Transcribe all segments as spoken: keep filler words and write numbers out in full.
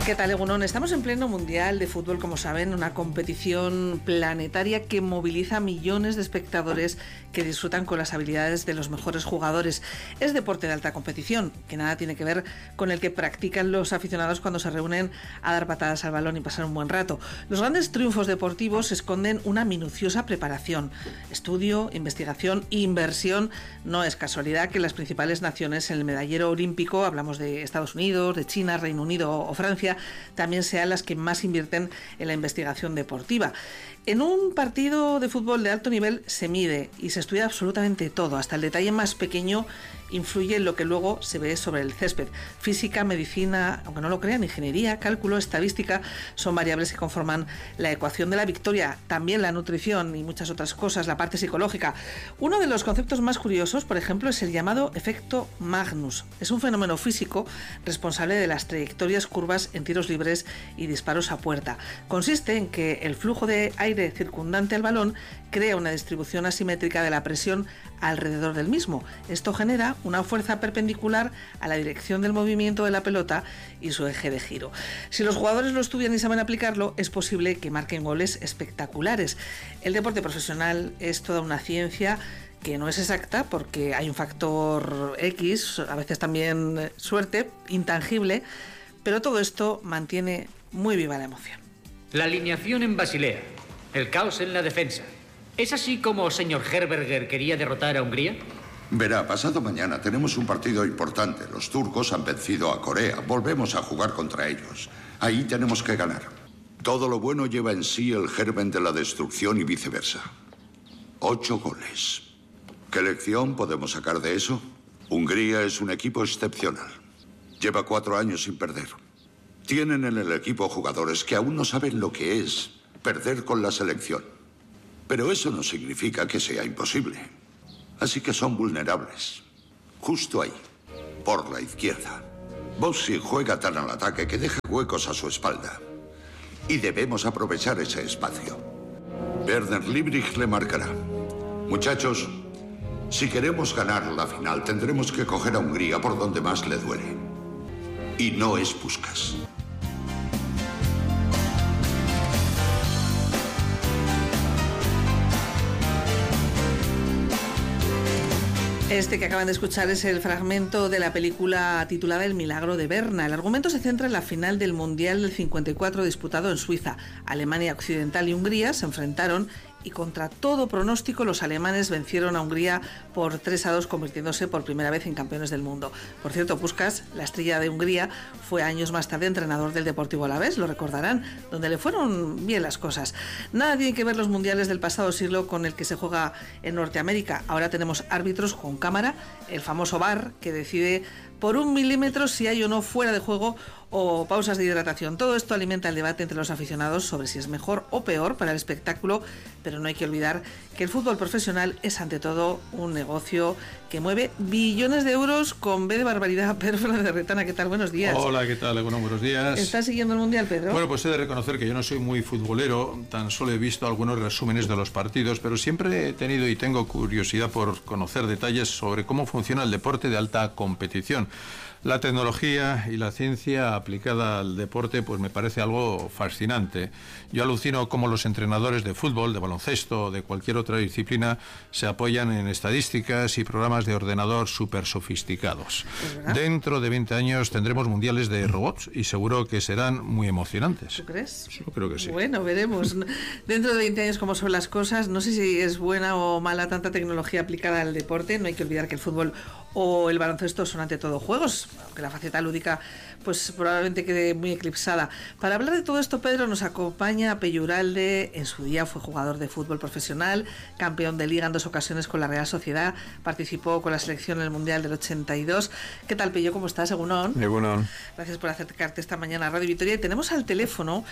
¿Qué tal, Egunon? Estamos en pleno Mundial de Fútbol, como saben, una competición planetaria que moviliza a millones de espectadores que disfrutan con las habilidades de los mejores jugadores. Es deporte de alta competición, que nada tiene que ver con el que practican los aficionados cuando se reúnen a dar patadas al balón y pasar un buen rato. Los grandes triunfos deportivos esconden una minuciosa preparación, estudio, investigación e inversión. No es casualidad que las principales naciones en el medallero olímpico, hablamos de Estados Unidos, de China, Reino Unido o Francia, también sean las que más invierten en la investigación deportiva. En un partido de fútbol de alto nivel se mide y se estudia absolutamente todo, hasta el detalle más pequeño influye en lo que luego se ve sobre el césped. Física, medicina, aunque no lo crean, ingeniería, cálculo, estadística, son variables que conforman la ecuación de la victoria. También la nutrición y muchas otras cosas, la parte psicológica. Uno de los conceptos más curiosos, por ejemplo, es el llamado efecto Magnus. Es un fenómeno físico responsable de las trayectorias curvas en tiros libres y disparos a puerta. Consiste en que el flujo de aire circundante al balón crea una distribución asimétrica de la presión alrededor del mismo. Esto genera una fuerza perpendicular a la dirección del movimiento de la pelota y su eje de giro. Si los jugadores lo estudian y saben aplicarlo, es posible que marquen goles espectaculares. El deporte profesional es toda una ciencia que no es exacta porque hay un factor X, a veces también suerte, intangible, pero todo esto mantiene muy viva la emoción. La alineación en Basilea, el caos en la defensa. ¿Es así como señor Herberger quería derrotar a Hungría? Verá, pasado mañana tenemos un partido importante. Los turcos han vencido a Corea. Volvemos a jugar contra ellos. Ahí tenemos que ganar. Todo lo bueno lleva en sí el germen de la destrucción y viceversa. Ocho goles. ¿Qué lección podemos sacar de eso? Hungría es un equipo excepcional. Lleva cuatro años sin perder. Tienen en el equipo jugadores que aún no saben lo que es perder con la selección. Pero eso no significa que sea imposible. Así que son vulnerables. Justo ahí, por la izquierda. Bossi juega tan al ataque que deja huecos a su espalda. Y debemos aprovechar ese espacio. Werner Liebrich le marcará. Muchachos, si queremos ganar la final, tendremos que coger a Hungría por donde más le duele. Y no es Puskás. Este que acaban de escuchar es el fragmento de la película titulada El milagro de Berna. El argumento se centra en la final del Mundial del cincuenta y cuatro disputado en Suiza. Alemania Occidental y Hungría se enfrentaron y contra todo pronóstico los alemanes vencieron a Hungría por tres a dos, convirtiéndose por primera vez en campeones del mundo. Por cierto, Puskás, la estrella de Hungría, fue años más tarde entrenador del Deportivo Alavés, lo recordarán, donde le fueron bien las cosas. Nada tiene que ver los mundiales del pasado siglo con el que se juega en Norteamérica. Ahora tenemos árbitros con cámara, el famoso V A R, que decide por un milímetro si hay o no fuera de juego o pausas de hidratación. Todo esto alimenta el debate entre los aficionados sobre si es mejor o peor para el espectáculo, pero no hay que olvidar que el fútbol profesional es ante todo un negocio que mueve billones de euros con B de barbaridad. Pedro Fernández de Retana, ¿qué tal? Buenos días. Hola, ¿qué tal? Bueno, buenos días. ¿Estás siguiendo el Mundial, Pedro? Bueno, pues he de reconocer que yo no soy muy futbolero, tan solo he visto algunos resúmenes de los partidos, pero siempre he tenido y tengo curiosidad por conocer detalles sobre cómo funciona el deporte de alta competición. La tecnología y la ciencia aplicada al deporte pues me parece algo fascinante. Yo alucino cómo los entrenadores de fútbol, de baloncesto o de cualquier otra disciplina se apoyan en estadísticas y programas de ordenador súper sofisticados. Dentro de veinte años tendremos mundiales de robots y seguro que serán muy emocionantes. ¿Tú crees? Yo creo que sí. Bueno, veremos. Dentro de veinte años cómo son las cosas. No sé si es buena o mala tanta tecnología aplicada al deporte. No hay que olvidar que el fútbol o el baloncesto son ante todo juegos, aunque la faceta lúdica pues probablemente quede muy eclipsada. Para hablar de todo esto, Pedro, nos acompaña Pello Uralde. En su día fue jugador de fútbol profesional, campeón de liga en dos ocasiones con la Real Sociedad, participó con la selección en el Mundial del ochenta y dos. ¿Qué tal, Pello? ¿Cómo estás? Egunon. Egunon. Gracias por acercarte esta mañana a Radio Vitoria. Y tenemos al teléfono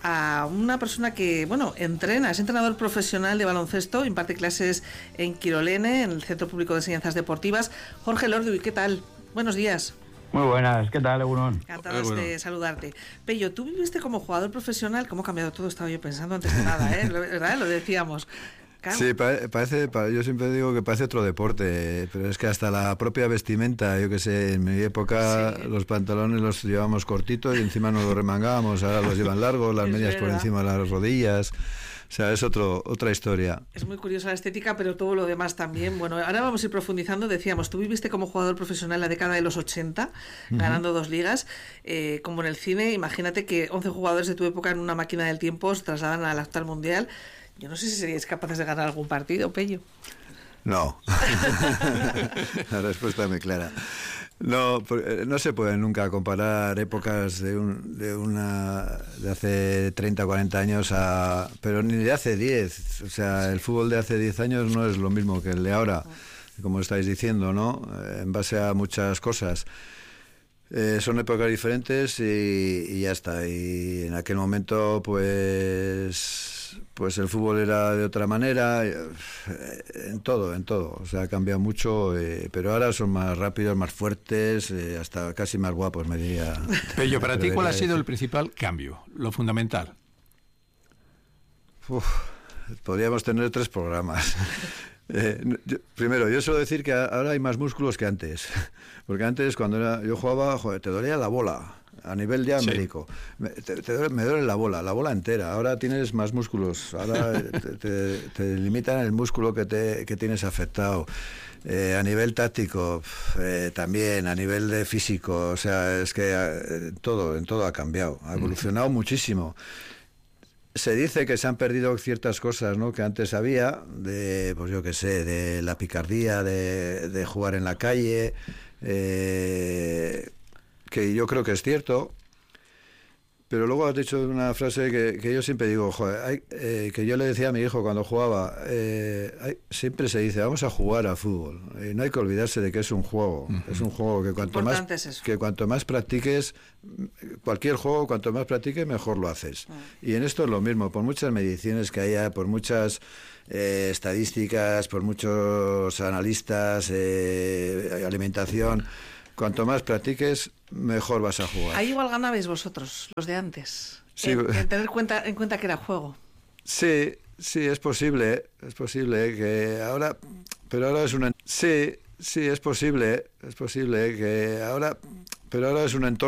a una persona que, bueno, entrena, es entrenador profesional de baloncesto, imparte clases en Quirolene, en el Centro Público de Enseñanzas Deportivas. Jorge Lordi, ¿qué tal? Buenos días. Muy buenas, ¿qué tal, Egunon? Encantados bueno. de saludarte. Pello, tú viviste como jugador profesional, ¿cómo ha cambiado todo? Estaba yo pensando antes de nada, ¿eh? ¿Verdad? Lo decíamos. Claro. Sí, pa- parece, pa- yo siempre digo que parece otro deporte, pero es que hasta la propia vestimenta, yo que sé, en mi época Sí. los pantalones los llevábamos cortitos y encima nos los remangábamos, ahora los llevan largos, las Es medias por verdad. encima de las rodillas, o sea, es otro, otra historia. Es muy curiosa la estética, pero todo lo demás también. Bueno, ahora vamos a ir profundizando. Decíamos, tú viviste como jugador profesional la década de los ochenta, uh-huh. ganando dos ligas. Eh, como en el cine, imagínate que once jugadores de tu época en una máquina del tiempo se trasladan al actual mundial. Yo no sé si seríais capaces de ganar algún partido, Pello. No. La respuesta es muy clara. No, no se puede nunca comparar épocas de, un, de una de hace treinta, cuarenta años a, pero ni de hace diez. O sea, el fútbol de hace diez años no es lo mismo que el de ahora, como estáis diciendo, ¿no? En base a muchas cosas. Eh, son épocas diferentes y, y ya está. Y en aquel momento, pues... pues el fútbol era de otra manera, en todo, en todo, o sea, ha cambiado mucho, eh, pero ahora son más rápidos, más fuertes, eh, hasta casi más guapos, me diría. Pello, para ti, ¿cuál ha sido el principal cambio, lo fundamental? Uf, podríamos tener tres programas. Eh, yo, primero, yo suelo decir que ahora hay más músculos que antes, porque antes cuando era, yo jugaba, joder, te dolía la bola. A nivel ya sí. médico. Me, te, te duele, me duele la bola, la bola entera. Ahora tienes más músculos. Ahora te, te, te limitan el músculo que, te, que tienes afectado. Eh, a nivel táctico, eh, también, a nivel de físico. O sea, es que eh, todo, en todo ha cambiado. Ha evolucionado mm. muchísimo. Se dice que se han perdido ciertas cosas, ¿no?, que antes había, de, pues yo qué sé, de la picardía, de, de jugar en la calle, eh, que yo creo que es cierto, pero luego has dicho una frase que, que yo siempre digo, joder, hay, eh, que yo le decía a mi hijo cuando jugaba, eh, hay, siempre se dice, vamos a jugar a fútbol, eh, no hay que olvidarse de que es un juego, uh-huh. es un juego que cuanto más es que cuanto más practiques, cualquier juego, cuanto más practiques, mejor lo haces. Uh-huh. Y en esto es lo mismo, por muchas mediciones que haya, por muchas eh, estadísticas, por muchos analistas, eh, alimentación, cuanto más practiques, mejor vas a jugar. Ahí igual ganabais vosotros, los de antes. Sí. En, en tener cuenta, en cuenta que era juego. Sí, sí, es posible, es posible que ahora, pero ahora es un, sí, sí, es posible, es posible que ahora, pero ahora es un entorno